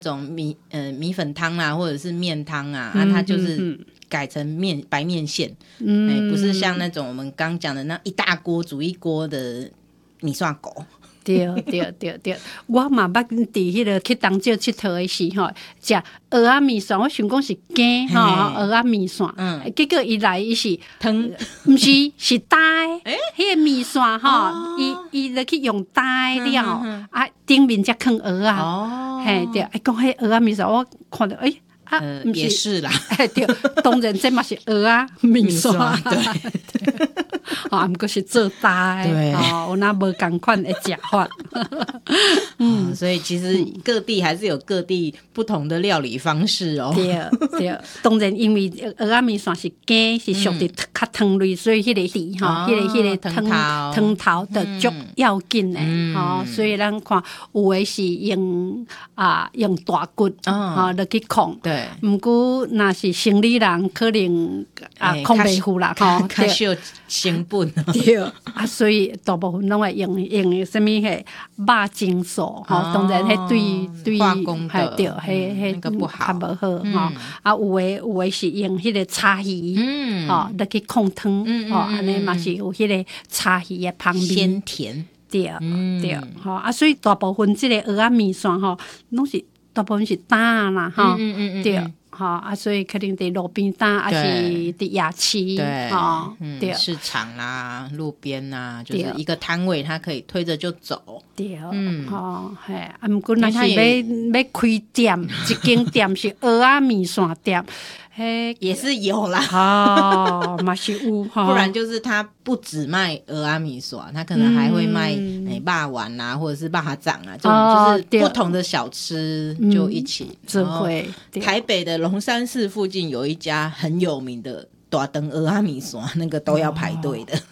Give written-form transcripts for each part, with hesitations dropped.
种米粉汤啊，或者是面汤啊，它就是改成白面线，不是像那种我们刚讲的那一大锅煮一锅的米线糊。 对，我嘛捌伫迄个去东石佚佗的时候，食蚵仔面线，我想讲是羹吼，蚵仔面线，结果伊来伊是汤， 毋是是呆，迄个面线吼，伊就去用呆料，顶面才放蚵仔，嘿对，讲迄蚵仔面线，我看到也是啦， 对，当然这嘛是蚵仔面线， 对。 毋过是做大对有那无同款的食法所以其实各地还是有各地不同的料理方式哦。 对，当然因为蚵仔面线是羹，是属于较汤类，所以迄个底迄个汤头的足要紧的所以咱看有的是用大骨落去控， 对， 毋过若是生理人可能控袂住啦， 较少成本。 对所以大部分拢会用什么迄肉精素当然迄对化工的对迄那个不好， 较无好有的是用迄个柴鱼落去控汤安尼嘛是有迄个柴鱼的香味鲜甜。 对所以大部分即个蚵仔面线拢是大部分是打啦对。所以可能在路边摊，还是在夜市， 对，市场啦、路边啦，就是一个摊位，它可以推着就走。 对，毋过若是要开店，一间店是蚵仔面线店。 也是有啦， 嘛是有， 不然就是他不只卖蚵仔米线，他可能还会卖肉丸啊，或者是肉掌啊，这种就是不同的小吃就一起。台北的龙山寺附近有一家很有名的大肠蚵仔米线，那个都要排队的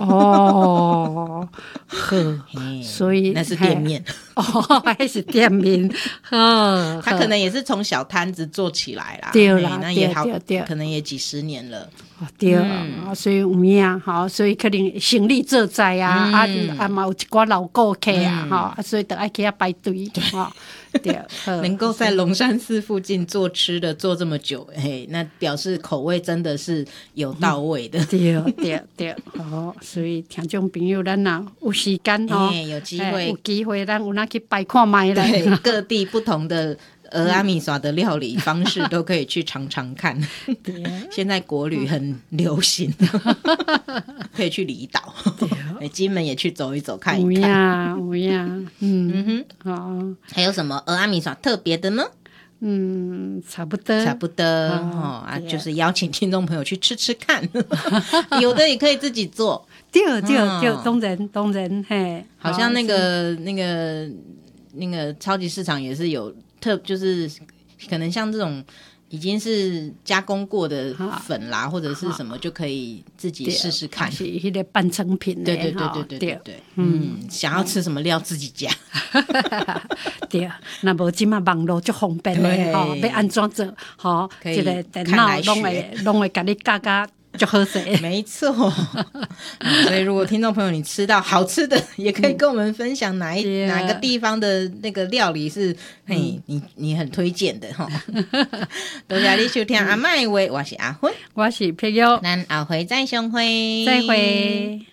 所以那是店面还是店面他可能也是从小摊子做起来啦， 对啦， 那也好，可能也几十年了。 对所以有影所以可能生理做在嘛有一寡老顾客所以就爱去遐排队对， 能够在龙山寺附近做吃的做这么久，那表示口味真的是有到位的。 对，所以听众朋友，咱若有时间有机会， 咱有哪去拜看卖啦。 对，各地不同的蚵仔米线的料理方式都可以去尝尝看。现在国旅很流行，可以去离岛，金门也去走一走看一看。 有呀， 还有什么蚵仔米线特别的呢？ 差不多就是邀请听众朋友去吃吃看，有的也可以自己做。 对，当然好像那个超级市场也是有就是可能像这种已经是加工过的粉啦，或者是什么就可以自己试试看， 是迄个半成品的。 对，想要吃什么料自己加。 对，那无即马网络就方便的要安怎做这个电脑拢会甲你教就好食， 没错。所以如果听众朋友你吃到好吃的，也可以跟我们分享哪个地方的那个料理是你很推荐的多谢你收听阿嬷的话，我是阿芬， 我是佩玉， 咱后回再相会， 再会。